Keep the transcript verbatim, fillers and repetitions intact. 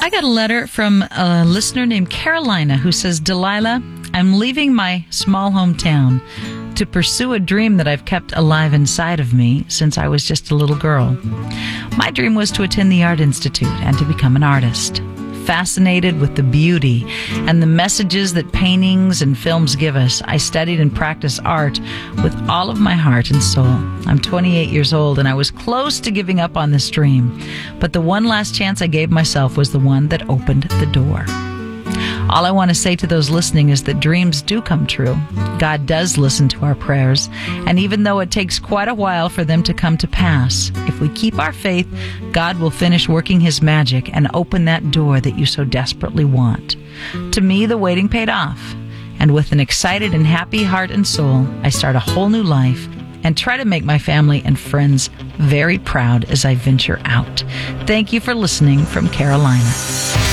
I got a letter from a listener named Carolina who says, Delilah, I'm leaving my small hometown to pursue a dream that I've kept alive inside of me since I was just a little girl. My dream was to attend the Art Institute and to become an artist. Fascinated with the beauty and the messages that paintings and films give us, I studied and practiced art with all of my heart and soul. I'm twenty-eight years old, and I was close to giving up on this dream, but the one last chance I gave myself was the one that opened the door. All I want to say to those listening is that dreams do come true. God does listen to our prayers, and even though it takes quite a while for them to come to pass, if we keep our faith, God will finish working His magic and open that door that you so desperately want. To me, the waiting paid off, and with an excited and happy heart and soul, I start a whole new life and try to make my family and friends very proud as I venture out. Thank you for listening from Carolina.